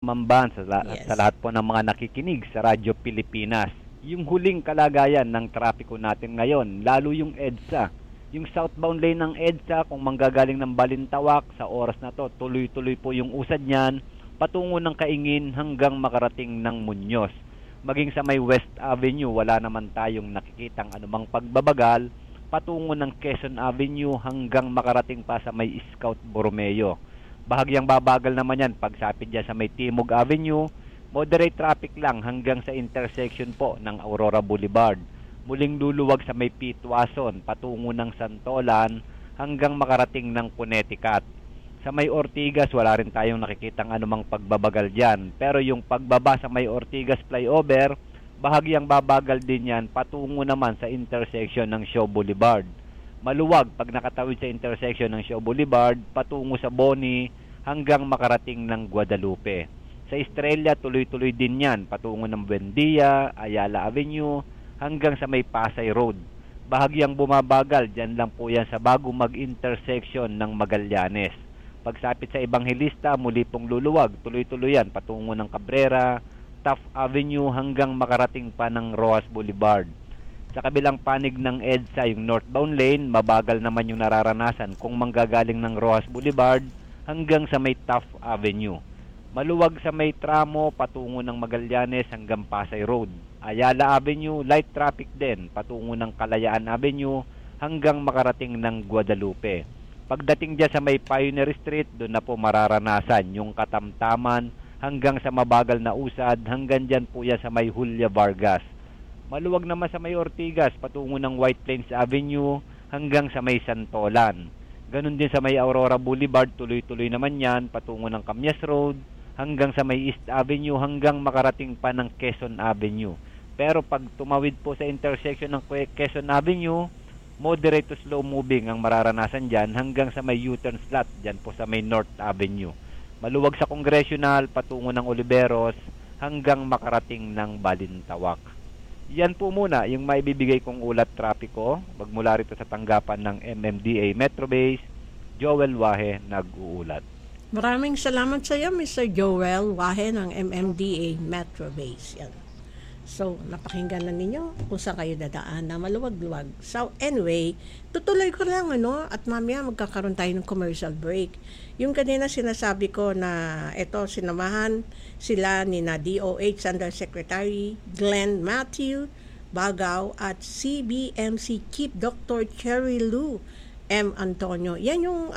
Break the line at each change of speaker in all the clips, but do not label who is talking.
Mamban,
Yes.
sa lahat po ng mga nakikinig sa Radyo Pilipinas. Yung huling kalagayan ng trapiko natin ngayon, lalo yung EDSA. Yung southbound lane ng EDSA, kung manggagaling ng Balintawak, sa oras na to, tuloy-tuloy po yung usad niyan, patungo ng Kaingin hanggang makarating ng Muñoz. Maging sa may West Avenue, wala naman tayong nakikitang anumang pagbabagal, patungo ng Quezon Avenue hanggang makarating pa sa may Scout Borromeo. Bahagyang babagal naman yan pagsapit dyan sa may Timog Avenue, moderate traffic lang hanggang sa intersection po ng Aurora Boulevard. Muling luluwag sa may Pitwason, patungo ng Santolan hanggang makarating ng Connecticut. Sa may Ortigas, wala rin tayong nakikitang anumang pagbabagal dyan. Pero yung pagbaba sa may Ortigas flyover, bahagyang babagal din yan patungo naman sa intersection ng Shaw Boulevard. Maluwag pag nakatawid sa intersection ng Shaw Boulevard patungo sa Boni hanggang makarating ng Guadalupe. Sa Estrella, tuloy-tuloy din yan patungo ng Buendia, Ayala Avenue hanggang sa may Pasay Road. Bahagyang bumabagal, dyan lang po yan sa bago mag-intersection ng Magallanes. Pagsapit sa Evangelista, muli pong luluwag, tuloy-tuloy yan patungo ng Cabrera, Taft Avenue hanggang makarating pa ng Rojas Boulevard. Sa kabilang panig ng EDSA, yung northbound lane, mabagal naman yung nararanasan kung manggagaling ng Rojas Boulevard hanggang sa may Taft Avenue. Maluwag sa may tramo patungo ng Magallanes hanggang Pasay Road. Ayala Avenue, light traffic din patungo ng Kalayaan Avenue hanggang makarating ng Guadalupe. Pagdating dyan sa may Pioneer Street, doon na po mararanasan yung katamtaman hanggang sa mabagal na usad, hanggang dyan po yan sa may Julia Vargas. Maluwag naman sa may Ortigas, patungo ng White Plains Avenue hanggang sa may Santolan. Ganon din sa may Aurora Boulevard, tuloy-tuloy naman yan, patungo ng Camyas Road hanggang sa may East Avenue hanggang makarating pa ng Quezon Avenue. Pero pag tumawid po sa intersection ng Quezon Avenue, moderate to slow moving ang mararanasan dyan hanggang sa may U-turn slot dyan po sa may North Avenue. Maluwag sa Congressional, patungo ng Oliveros hanggang makarating ng Balintawak. Yan po muna yung maibibigay kong ulat trapiko. Magmula rito sa tanggapan ng MMDA Metro Base, Joel Wahe nag-uulat.
Maraming salamat sa iyo, Mr. Joel Wahe ng MMDA Metro Base. Yan. So, napakinggan na ninyo kung saan kayo dadaan na maluwag-luwag. So, anyway, tutuloy ko lang, at mamaya magkakaroon tayo ng commercial break. Yung kanina sinasabi ko na ito, sinamahan sila ni na DOH Undersecretary Glenn Matthew Bagaw at CBMC Chief Dr. Cherry Lou M. Antonio. Yan yung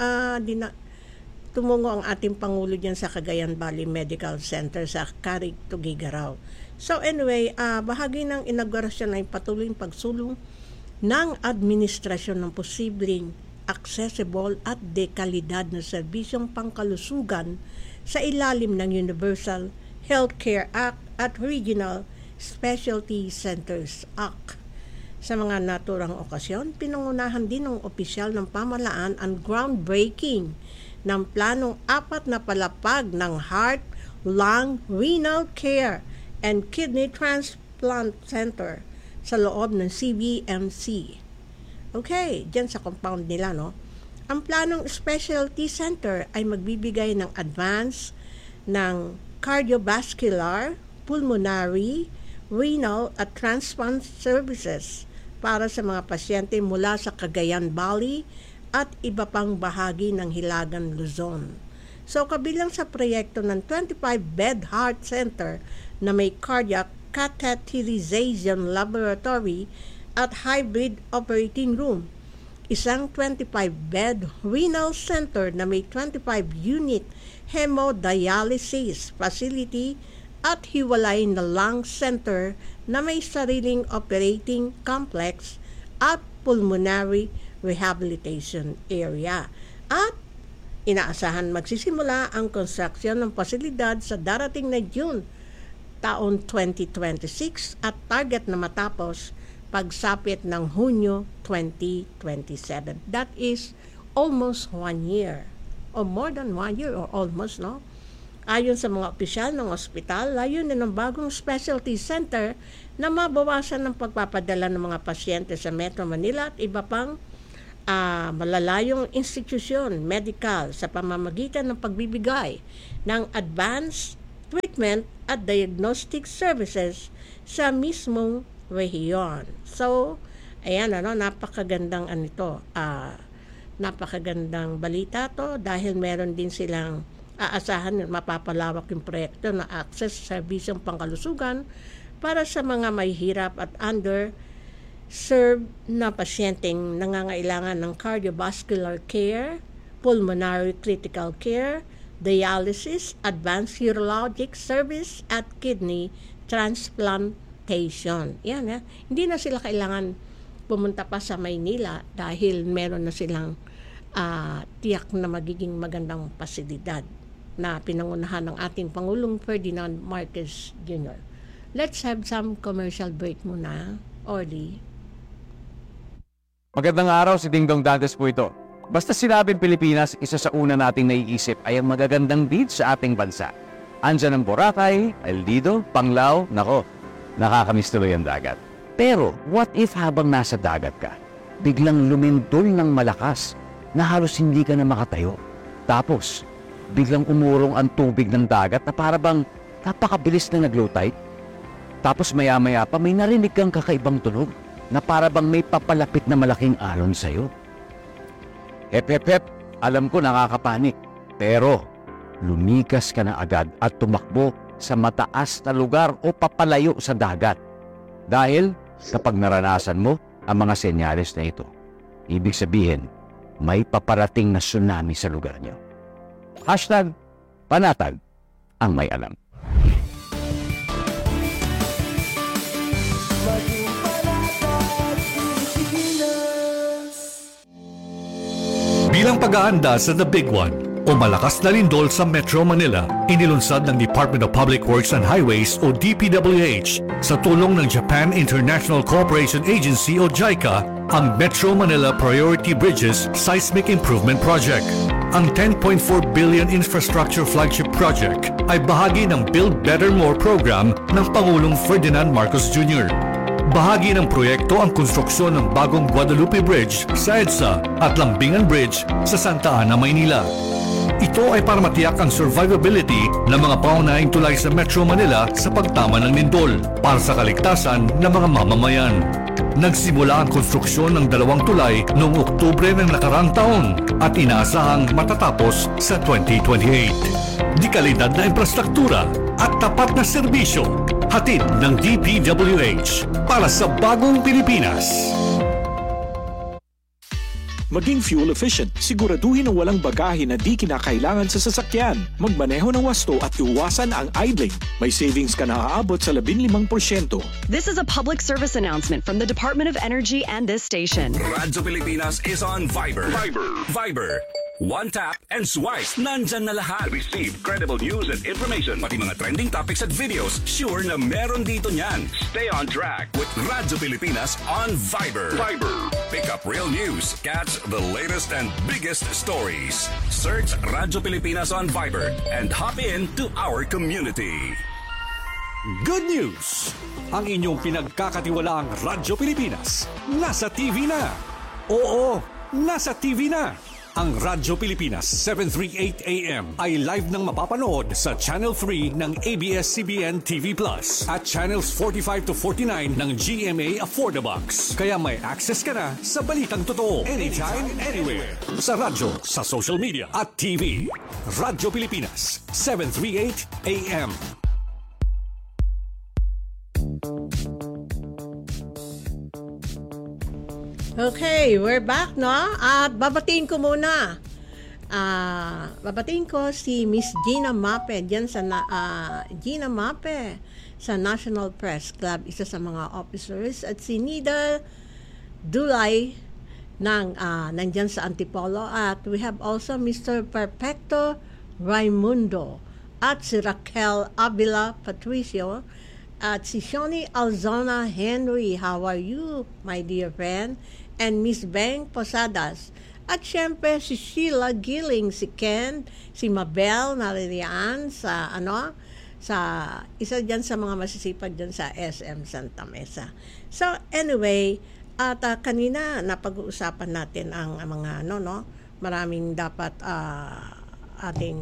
tumungo ang ating Pangulo dyan sa Cagayan Valley Medical Center sa Carig, Tugigaraw. So anyway, bahagi ng inaugurasyon ay patuloy ang pagsulong ng administrasyon ng posibleng accessible at dekalidad na serbisyong pangkalusugan sa ilalim ng Universal Healthcare Act at Regional Specialty Centers Act. Sa mga naturang okasyon, pinangunahan din ng opisyal ng pamahalaan ang groundbreaking ng planong 4 na palapag ng heart, lung, renal care and Kidney Transplant Center sa loob ng CBMC. Okay, dyan sa compound nila, Ang planong specialty center ay magbibigay ng advance ng cardiovascular, pulmonary, renal at transplant services para sa mga pasyente mula sa Cagayan Valley at iba pang bahagi ng Hilagang Luzon. So, kabilang sa proyekto ng 25-bed heart center na may cardiac catheterization laboratory at hybrid operating room, isang 25-bed renal center na may 25-unit hemodialysis facility at hiwalay na lung center na may sariling operating complex at pulmonary rehabilitation area. At inaasahan magsisimula ang construction ng pasilidad sa darating na June taon 2026 at target na matapos pagsapit ng Hunyo 2027. That is almost 1 year or more than 1 year or almost, Ayon sa mga opisyal ng ospital, layunin ng bagong specialty center na mabawasan ng pagpapadala ng mga pasyente sa Metro Manila at iba pang malalayong institusyon medical sa pamamagitan ng pagbibigay ng advanced treatment at diagnostic services sa mismong rehiyon. So, ayan, napakagandang napakagandang balita to dahil meron din silang aasahan mapapalawak yung proyekto na access sa serbisyong pangkalusugan para sa mga may hirap at underserved na pasyenteng nangangailangan ng cardiovascular care, pulmonary critical care, dialysis, advanced urologic service at kidney transplantation. Yan, hindi na sila kailangan pumunta pa sa Maynila dahil meron na silang tiyak na magiging magandang pasilidad na pinangunahan ng ating Pangulong Ferdinand Marcos Jr. Let's have some commercial break muna, Orly.
Magandang araw, si Dingdong Dantes po ito. Basta sinabing Pilipinas, isa sa una nating naiisip ay ang magagandang beach sa ating bansa. Andyan ang Boracay, El Nido, Panglao, nako, nakakamiss tuloy ang dagat. Pero, what if habang nasa dagat ka, biglang lumindol ng malakas na halos hindi ka na makatayo? Tapos, biglang umurong ang tubig ng dagat na parabang napakabilis na nag-low tide? Tapos maya-maya pa may narinig kang kakaibang tunog na parabang may papalapit na malaking alon sa'yo. Hep, alam ko nakakapanik. Pero, lumikas ka na agad at tumakbo sa mataas na lugar o papalayo sa dagat. Dahil, kapag naranasan mo ang mga senyales na ito, ibig sabihin, may paparating na tsunami sa lugar niyo. #Panatag ang may alam.
Bilang pag-aanda sa The Big One o malakas na lindol sa Metro Manila, inilunsad ng Department of Public Works and Highways o DPWH sa tulong ng Japan International Cooperation Agency o JICA ang Metro Manila Priority Bridges Seismic Improvement Project. Ang 10.4 billion infrastructure flagship project ay bahagi ng Build Better More program ng Pangulong Ferdinand Marcos Jr. Bahagi ng proyekto ang konstruksyon ng bagong Guadalupe Bridge sa EDSA at Lambingan Bridge sa Santa Ana, Maynila. Ito ay para matiyak ang survivability ng mga paunahing tulay sa Metro Manila sa pagtama ng lindol para sa kaligtasan ng mga mamamayan. Nagsimula ang konstruksyon ng 2 tulay noong Oktubre ng nakarang taon at inaasahang matatapos sa 2028. Di kalidad na infrastruktura at tapat na serbisyo, hatid ng DPWH para sa bagong Pilipinas.
Maging fuel efficient, siguraduhin na walang bagahe na di kinakailangan sa sasakyan. Magmaneho ng wasto at iwasan ang idling. May savings ka na aabot sa 15%.
This is a public service announcement from the Department of Energy and this station.
Radyo Pilipinas is on Viber. Viber. One tap and swipe. Nandyan na lahat. Receive credible news and information. Pati mga trending topics at videos. Sure na meron dito niyan. Stay on track with Radyo Pilipinas on Viber. Pick up real news. Catch the latest and biggest stories. Search Radyo Pilipinas on Viber and hop in to our community.
Good news! Ang inyong pinagkakatiwalaang Radyo Pilipinas nasa TV na. Oo, nasa TV na. Ang Radyo Pilipinas 738 AM ay live nang mapapanood sa Channel 3 ng ABS-CBN TV Plus at Channels 45 to 49 ng GMA Affordabox. Kaya may access ka na sa balitang totoo anytime, anywhere. Sa radyo, sa social media at TV. Radyo Pilipinas 738 AM.
Okay, we're back, no? At babatiin ko muna. Babatiin ko si Miss Gina Mape diyan sa Gina Mape sa National Press Club, isa sa mga officers, at si Nida Dulay nandyan sa Antipolo, at we have also Mr. Perfecto Raimundo at si Raquel Avila Patricio at si Shoni Alzona Henry. How are you, my dear friend? And Miss Beng Posadas. At syempre si Sheila Gilling, si Ken, si Mabel naririyan sa sa isa diyan sa mga masisipag diyan sa SM Santa Mesa. So anyway, at kanina napag-uusapan natin ang mga maraming dapat ating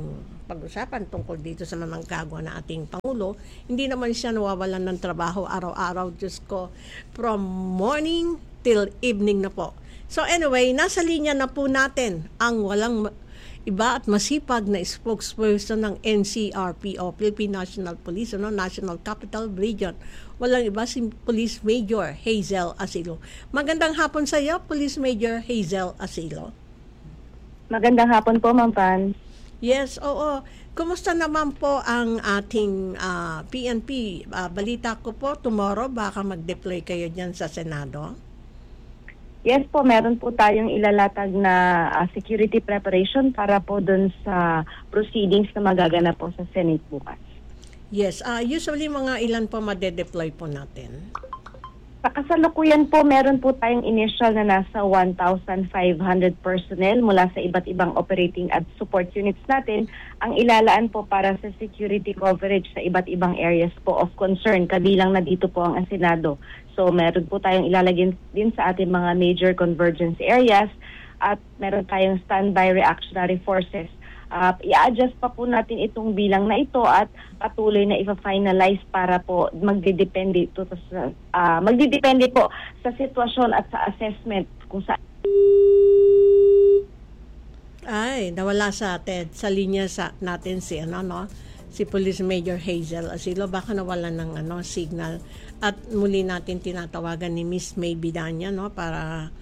pag-usapan tungkol dito sa mga gagawa ng ating Pangulo. Hindi naman siya nawawalan ng trabaho araw-araw, Diyos ko, from morning till evening na po. So anyway, nasa linya na po natin ang walang iba at masipag na spokesperson ng NCRPO, Philippine National Police, National Capital Region. Walang iba si Police Major Hazel Asilo. Magandang hapon sa iyo, Police Major Hazel Asilo.
Magandang hapon po, Ma'am Pan.
Yes, oo. Kumusta naman po ang ating PNP? Balita ko po, tomorrow baka mag-deploy kayo dyan sa Senado.
Yes po, meron po tayong ilalatag na security preparation para po dun sa proceedings na magaganap po sa Senate bukas.
Yes, usually mga ilan po madedeploy po natin?
Sa kasalukuyan po, meron po tayong initial na nasa 1,500 personnel mula sa iba't ibang operating at support units natin ang ilalaan po para sa security coverage sa iba't ibang areas po of concern, kabilang na dito po ang Senado. So meron po tayong ilalagay din sa ating mga major convergence areas at meron tayong standby reactionary forces. I-adjust pa po natin itong bilang na ito at patuloy na i-finalize para po magdidepende po sa sitwasyon at sa assessment kung saan.
Ay, nawala sa atin sa linya natin si si Police Major Hazel Asilo, baka nawala ng signal at muli natin tinatawagan ni Miss May Bidanya para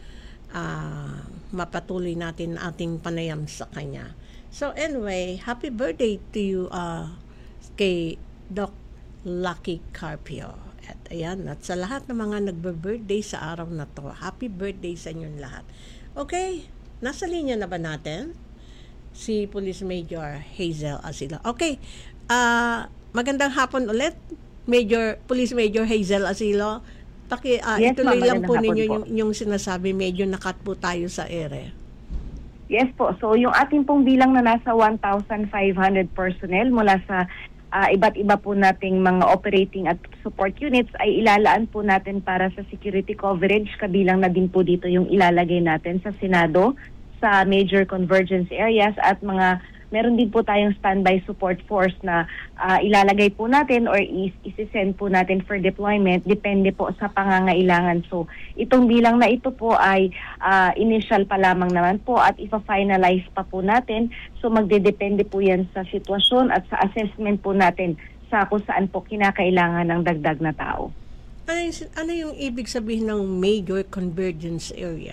mapatuloy natin ating panayam sa kanya. So anyway, happy birthday to you kay Doc Lucky Carpio. At ayan, at sa lahat ng mga nagbe-birthday sa araw na to, happy birthday sa inyong lahat. Okay, nasa linya na ba natin si Police Major Hazel Asilo? Okay, magandang hapon ulit, Police Major Hazel Asilo.
Yes,
ituloy lang po ninyo yung sinasabi, medyo nakat po tayo sa ere.
Yes po. So yung ating pong bilang na nasa 1,500 personnel mula sa iba't iba po nating mga operating at support units ay ilalaan po natin para sa security coverage. Kabilang na din po dito yung ilalagay natin sa Senado, sa major convergence areas at meron din po tayong standby support force na ilalagay po natin or isi-send po natin for deployment, depende po sa pangangailangan. So itong bilang na ito po ay initial pa lamang naman po at ipa-finalize pa po natin. So magdedepende po yan sa sitwasyon at sa assessment po natin sa kung saan po kinakailangan ng dagdag na tao.
Ano yung ibig sabihin ng major convergence area?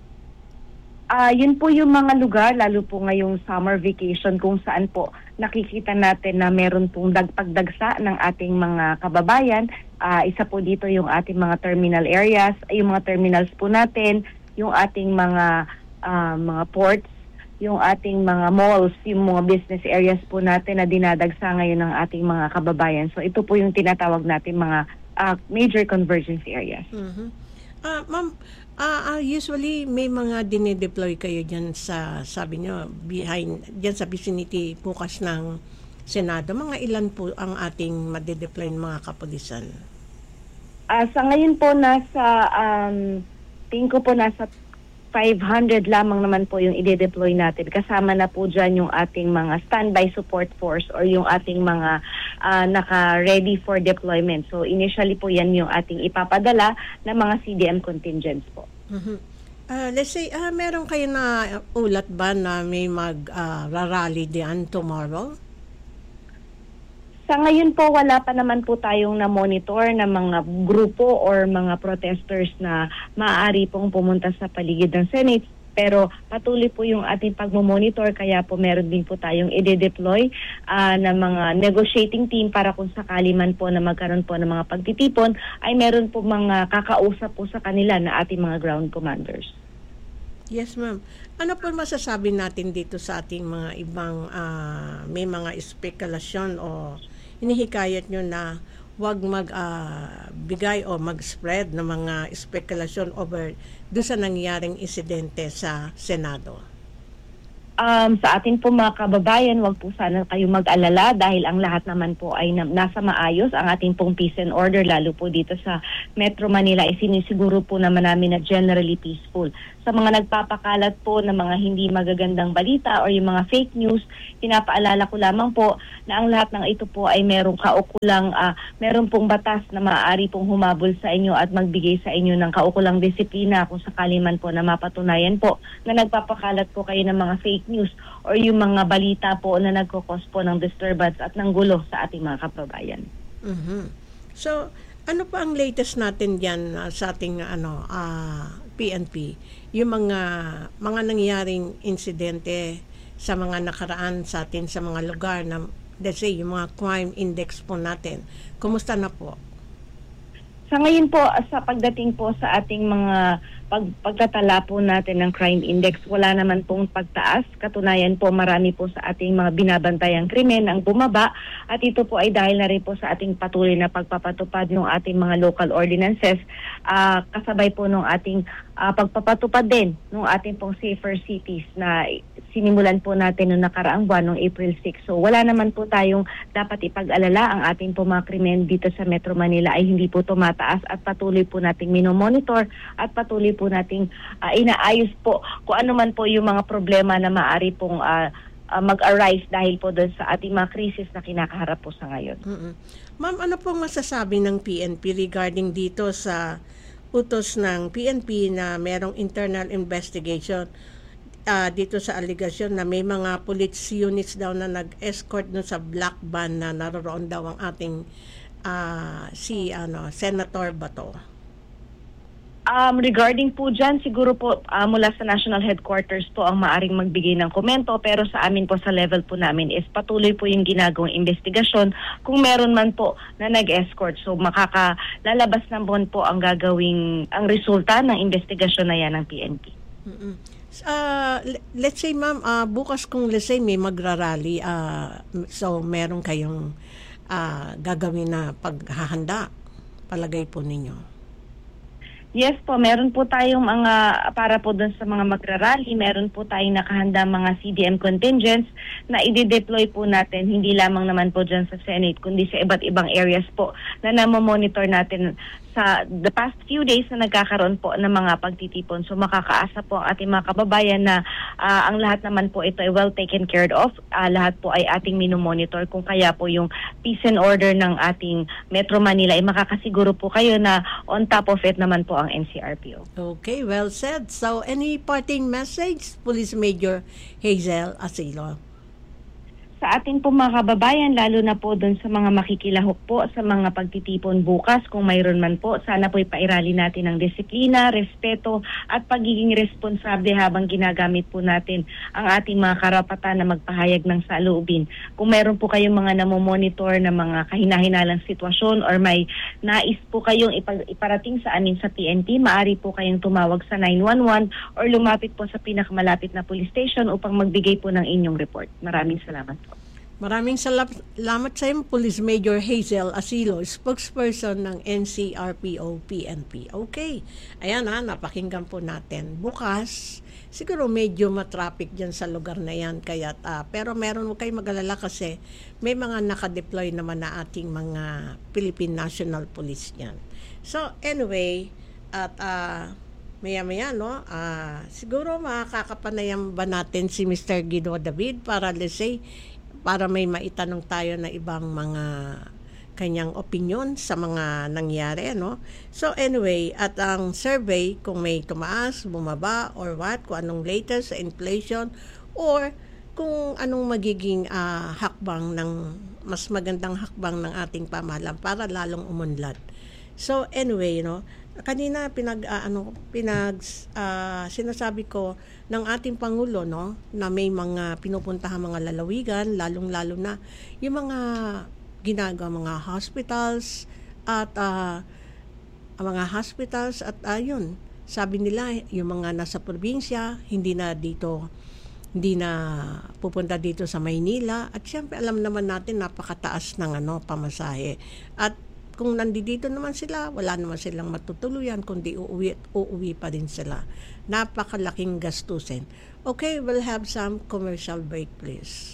Yun po yung mga lugar, lalo po ngayong summer vacation, kung saan po nakikita natin na meron pong pagdagsa ng ating mga kababayan. Isa po dito yung ating mga terminal areas, yung mga terminals po natin, yung ating mga ports, yung ating mga malls, yung mga business areas po natin na dinadagsa ngayon ng ating mga kababayan. So ito po yung tinatawag natin mga major convergence areas.
Mm-hmm. Ma'am, usually may mga dinedeploy kayo dyan sa, sabi nyo, dyan sa vicinity bukas ng Senado. Mga ilan po ang ating madedeploy ng mga kapulisan?
Sa ngayon po, tingin ko po nasa 500 lamang naman po yung ide-deploy natin. Kasama na po dyan yung ating mga standby support force or yung ating mga naka-ready for deployment. So initially po yan yung ating ipapadala ng mga CDM contingents po.
Mm-hmm. Let's say, meron kayo na ulat ba na may mag-rally diyan tomorrow?
Sa ngayon po, wala pa naman po tayong na-monitor na mga grupo or mga protesters na maaari pong pumunta sa paligid ng Senate. Pero patuloy po yung ating pagmamonitor, kaya po meron din po tayong i-deploy na mga negotiating team para kung sakali man po na magkaroon po ng mga pagtitipon, ay meron po mga kakausap po sa kanila na ating mga ground commanders.
Yes, ma'am. Ano po masasabi natin dito sa ating mga ibang may mga spekulasyon o hinihikayat nyo na huwag magbigay o mag-spread ng mga spekulasyon over doon sa nangyaring insidente sa Senado?
Sa atin po mga kababayan, wag po sana kayo mag-alala dahil ang lahat naman po ay nasa maayos. Ang ating pong peace and order, lalo po dito sa Metro Manila, ay sinisiguro po naman namin na generally peaceful. Sa mga nagpapakalat po ng mga hindi magagandang balita or yung mga fake news, pinapaalala ko lamang po na ang lahat ng ito po ay merong kaukulang, meron pong batas na maaari pong humabol sa inyo at magbigay sa inyo ng kaukulang disiplina kung sakali man po na mapatunayan po na nagpapakalat po kayo ng mga fake news or yung mga balita po na nagkukos po ng disturbance at ng gulo sa ating mga kababayan.
So, ano pa ang latest natin diyan sa ating PNP? Yung mga nangyaring insidente sa mga nakaraan sa atin sa mga lugar na, let's say, yung mga crime index po natin. Kumusta na po?
Sa ngayon po, sa pagdating po sa ating mga pagtatala po natin ng crime index, wala naman pong pagtaas. Katunayan po, marami po sa ating mga binabantayang krimen ang bumaba at ito po ay dahil na rin po sa ating patuloy na pagpapatupad ng ating mga local ordinances, kasabay po ng ating pagpapatupad din ng ating pong safer cities na sinimulan po natin noong nakaraang buwan, noong April 6. So wala naman po tayong dapat ipag-alala. Ang ating po mga krimen dito sa Metro Manila ay hindi po tumataas at patuloy po nating minomonitor at patuloy po nating inaayos po kung ano man po yung mga problema na maaari pong mag-arise dahil po doon sa ating mga krisis na kinakaharap po sa ngayon.
Ma'am, ano pong masasabi ng PNP regarding dito sa utos ng PNP na merong internal investigation dito sa allegation na may mga police units daw na nag-escort dun sa black van na naroon daw ang ating Senator Bato?
Regarding po dyan, siguro po mula sa national headquarters po ang maaring magbigay ng komento, pero sa amin po sa level po namin is patuloy po yung ginagawang investigasyon kung meron man po na nag-escort. So makakalalabas ng buwan po ang resulta ng investigasyon na yan ng PNP.
Let's say ma'am, bukas kung let's say may magrarally, so meron kayong gagawin na paghahanda, palagay po ninyo?
Yes po, meron po tayong mga, para po dun sa mga magrarally, meron po tayong nakahanda mga CDM contingents na i-deploy po natin, hindi lamang naman po dyan sa Senate, kundi sa iba't ibang areas po na namomonitor natin sa the past few days na nagkakaroon po ng mga pagtitipon. So makakaasa po ang ating mga kababayan na ang lahat naman po ito ay well taken care of. Lahat po ay ating minomonitor, kung kaya po yung peace and order ng ating Metro Manila ay makakasiguro po kayo na on top of it naman po ang NCRPO.
Okay, well said. So any parting message, Police Major Hazel Asilo?
Sa ating po mga kababayan, lalo na po doon sa mga makikilahok po sa mga pagtitipon bukas, kung mayroon man po, sana po ipairali natin ng disiplina, respeto at pagiging responsable habang ginagamit po natin ang ating mga karapatan na magpahayag ng saloobin. Kung mayroon po kayong mga namomonitor na mga kahinahinalang sitwasyon or may nais po kayong iparating sa amin sa PNP, maaari po kayong tumawag sa 911 or lumapit po sa pinakamalapit na police station upang magbigay po ng inyong report. Maraming salamat po.
Maraming salamat sa iyo, Police Major Hazel Asilo, spokesperson ng NCRPO-PNP. Okay, ayan napakinggan po natin. Bukas, siguro medyo matraffic dyan sa lugar na yan, kaya, pero meron mo kayo mag-alala kasi may mga nakadeploy naman na ating mga Philippine National Police yan. So anyway, at maya-maya, siguro makakapanayam ba natin si Mr. Guido David para let's say, para may maitanong tayo na ibang mga kanyang opinion sa mga nangyari, So anyway, at ang survey, kung may tumaas, bumaba, or what, kung anong latest sa inflation, or kung anong magiging hakbang mas magandang hakbang ng ating pamahalaan para lalong umunlad. So anyway, kanina sinasabi ko ng ating Pangulo na may mga pinupuntahan mga lalawigan, lalong-lalo na yung mga ginagawa mga hospitals at ayun, sabi nila yung mga nasa probinsya hindi na pupunta dito sa Maynila, at syempre alam naman natin napakataas ng pamasahe, at kung nandito naman sila, wala naman silang matutuluyan, kundi uuwi pa din sila. Napakalaking gastusin. Okay, we'll have some commercial break, please.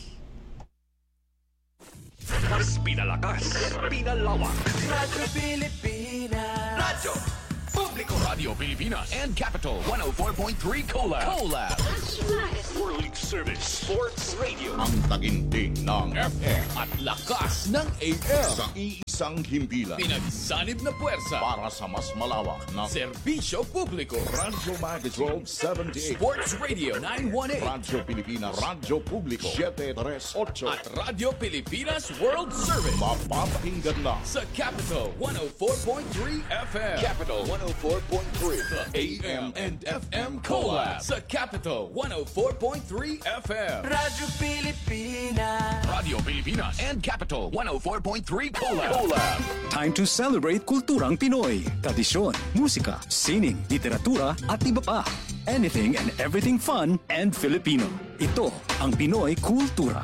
Mas pinalakas, pinalawak.
Radyo Pilipinas. Radyo Publiko. Radio Pilipinas and Capital 104.3 Collab.
World Service Sports Radio.
Ang taginting ng
FM at lakas ng AM.
sa iisang himpilan
Pinagsanib na puwersa
para sa mas malawak na
Serbisyo Publiko.
Radyo Magazine 1278,
Sports Radio 918
Radyo Pilipinas, Radyo Publiko 738,
at Radio Pilipinas World Service
mapapakinggan na
sa Capital 104.3 FM. Capital 104.3 The AM and FM Collab sa Capital 104.3 FM. Radyo Pilipinas. Radio Pilipinas and Capital 104.3 Collab.
Time to celebrate kulturang Pinoy. Tradisyon, musika, sining, literatura at iba pa. Anything and everything fun and Filipino. Ito ang Pinoy Kultura.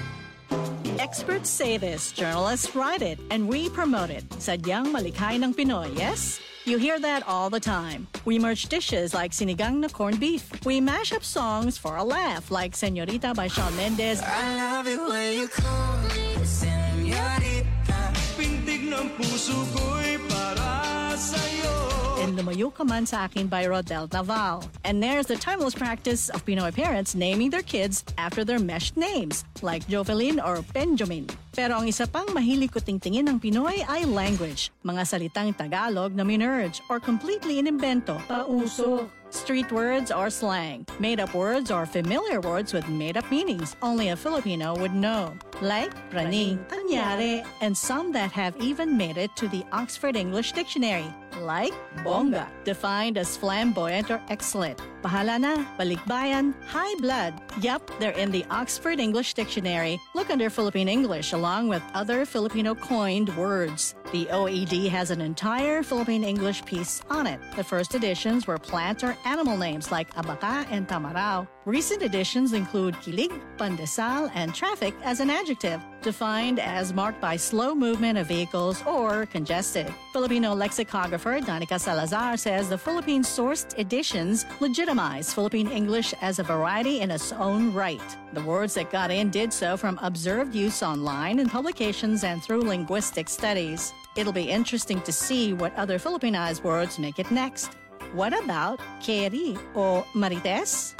Experts say this, journalists write it, and we promote it. Sadyang malikhay ng Pinoy, yes? You hear that all the time. We merge dishes like sinigang na corned beef. We mash up songs for a laugh like Señorita by Shawn Mendes.
I love it when you call me Señorita. Pintig ng puso ko'y para sa'yo.
And Lumayo Ka Man Sa Akin by Rodel Naval. And there's the timeless practice of Pinoy parents naming their kids after their meshed names, like Jovelyn or Benjamin. Pero ang isa pang mahilig ko tingtingin ng Pinoy ay language. Mga salitang Tagalog na minerge or completely inimbento, pauso. Street words or slang, made-up words or familiar words with made-up meanings only a Filipino would know, like praning, anyari, and some that have even made it to the Oxford English Dictionary, like bongga, defined as flamboyant or excellent. Bahala na, balikbayan, high blood. Yup, they're in the Oxford English Dictionary. Look under Philippine English along with other Filipino coined words. The OED has an entire Philippine English piece on it. The first editions were plant or animal names like abaca and tamarao. Recent editions include kilig, pandesal, and traffic as an adjective, defined as marked by slow movement of vehicles or congested. Filipino lexicographer Danica Salazar says the Philippine-sourced editions legitimize Philippine English as a variety in its own right. The words that got in did so from observed use online in publications and through linguistic studies. It'll be interesting to see what other Filipinized words make it next. What about Keri o Marites?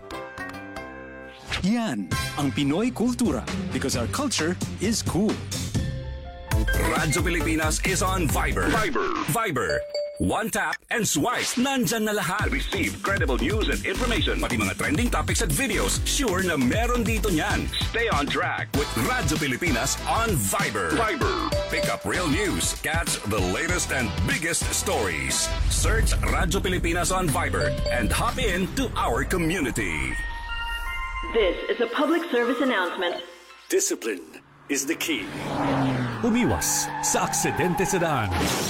Yan ang Pinoy Kultura because our culture is cool.
Radyo Pilipinas is on Viber. Viber. One tap and swipe. Nandyan na lahat. Receive credible news and information. Pati mga trending topics at videos. Sure na meron dito niyan. Stay on track with Radyo Pilipinas on Viber. Pick up real news. Catch the latest and biggest stories. Search Radyo Pilipinas on Viber and hop in to our community.
This is a public service announcement.
Discipline is the key. Umiwas sa aksidente sa daan.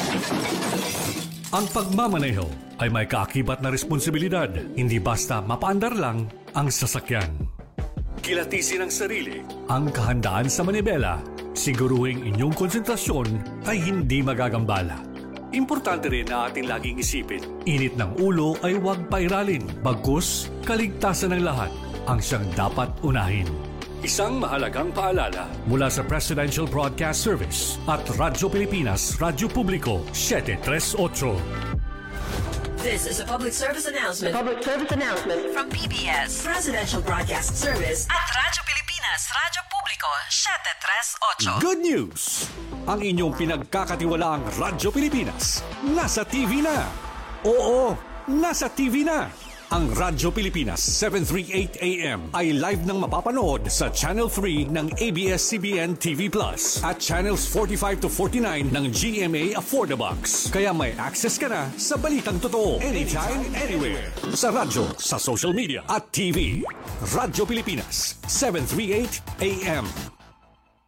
Ang pagmamaneho ay may kaakibat na responsibilidad, hindi basta mapaandar lang ang sasakyan. Kilatisin ang sarili, ang kahandaan sa manibela, siguruhing inyong konsentrasyon ay hindi magagambala. Importante rin na ating laging isipin, init ng ulo ay huwag pairalin, bagkus kaligtasan ng lahat ang siyang dapat unahin. Isang mahalagang paalala mula sa Presidential Broadcast Service at Radyo Pilipinas, Radyo Publiko 738.
This is a public service announcement. From PBS, Presidential Broadcast Service at Radyo Pilipinas, Radyo Publiko 738.
Good news! Ang inyong pinagkakatiwalaang Radyo Pilipinas nasa TV na. Oo, nasa TV na. Ang Radyo Pilipinas 738 AM ay live nang mapapanood sa Channel 3 ng ABS-CBN TV Plus at Channels 45 to 49 ng GMA Affordabox. Kaya may access ka na sa balitang totoo anytime, anywhere. Sa radyo, sa social media at TV. Radyo Pilipinas 738 AM.